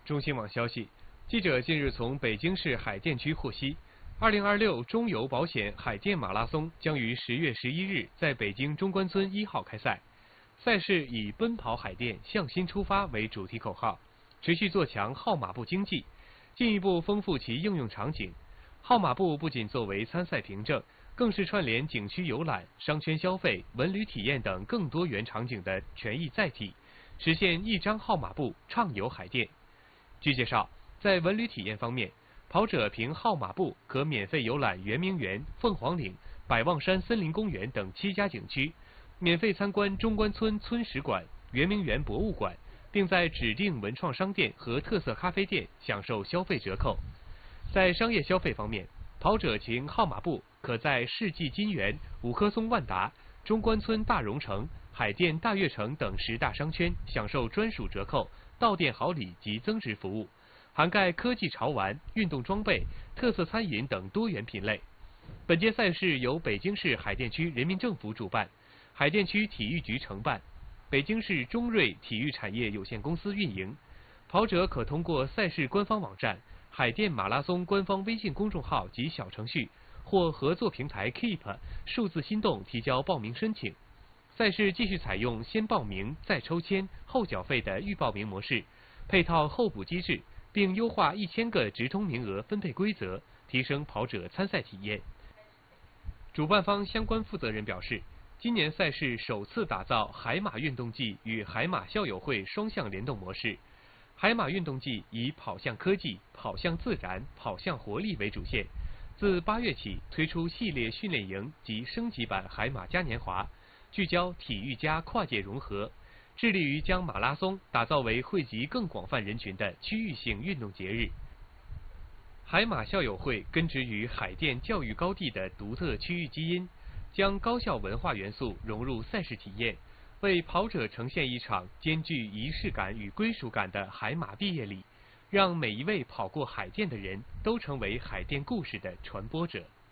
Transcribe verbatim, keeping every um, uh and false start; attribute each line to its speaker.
Speaker 1: 中新网消息，记者近日从北京市海淀区获悉，二零二六中邮保险海淀马拉松将于十月十一日在北京中关村一号开赛。赛事以“奔跑海淀，向心出发”为主题口号，持续做强号码布经济，进一步丰富其应用场景。号码布不仅作为参赛凭证，更是串联景区游览、商圈消费、文旅体验等更多元场景的权益载体，实现一张号码布畅游海淀。据介绍，在文旅体验方面，跑者凭号码布可免费游览圆明园、凤凰岭、百望山森林公园等七家景区，免费参观中关村村史馆、圆明园博物馆，并在指定文创商店和特色咖啡店享受消费折扣。在商业消费方面，跑者凭号码布可在世纪金源、五棵松万达、中关村大融城、海淀大悦城等十大商圈享受专属折扣、到店好礼及增值服务，涵盖科技潮玩、运动装备、特色餐饮等多元品类。本届赛事由北京市海淀区人民政府主办，海淀区体育局承办，北京市中瑞体育产业有限公司运营。跑者可通过赛事官方网站、海淀马拉松官方微信公众号及小程序，或合作平台 Keep 数字心动提交报名申请。赛事继续采用先报名再抽签后缴费的预报名模式，配套候补机制，并优化一千个直通名额分配规则，提升跑者参赛体验。主办方相关负责人表示，今年赛事首次打造海马运动季与海马校友会双向联动模式。海马运动季以跑向科技、跑向自然、跑向活力为主线，自八月起推出系列训练营及升级版海马嘉年华，聚焦体育加跨界融合，致力于将马拉松打造为惠及更广泛人群的区域性运动节日。海马校友会根植于海淀教育高地的独特区域基因，将高校文化元素融入赛事体验，为跑者呈现一场兼具仪式感与归属感的海马毕业礼，让每一位跑过海淀的人都成为海淀故事的传播者。